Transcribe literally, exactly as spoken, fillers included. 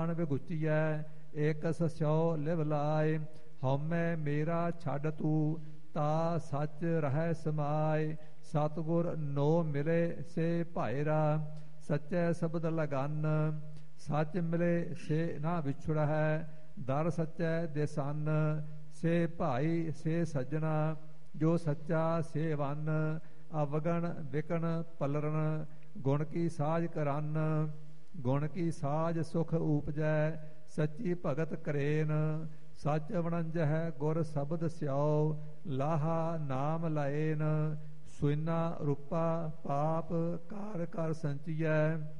ਮਨ ਵਿਗੁਚੀਐ ਏਕਸ ਸਿਉ ਲਿਵ ਲਾਇ ਹਉਮੈ ਮੇਰਾ ਛੱਡ ਤੂੰ ਤਾ ਸੱਚ ਰਹਿ ਸਮਾਏ ਸਤਿਗੁਰ ਨੋ ਮਿਲੇ ਸੇ ਭਾਇਰਾ ਸੱਚੈ ਸ਼ਬਦ ਲਗਨ ਸੱਚ ਮਿਲੇ ਸੇ ਨਾ ਵਿਛੁੜਾ ਹੈ ਦਰ ਸੱਚੈ ਦੇਸਨ ਸੇ ਭਾਈ ਸੇ ਸੱਜਣਾ ਜੋ ਸੱਚਾ ਸੇ ਵਨ ਅਵਗਣ ਵਿਕਣ ਪਲਰਨ ਗੁਣ ਕੀ ਸਾਜ ਕਰਨ ਗੁਣ ਕੀ ਸਾਜ ਸੁਖ ਊਪਜੈ ਸੱਚੀ ਭਗਤ ਕਰੇਨ ਸੱਚ ਵਣੰਜਹਿ ਗੁਰ ਸ਼ਬਦ ਸਿਆਓ ਲਾਹਾ ਨਾਮ ਲਾਏਨ ਸੁਇਨਾ ਰੂਪਾ ਪਾਪ ਕਾਰ ਕਰ ਸੰਚੀਐ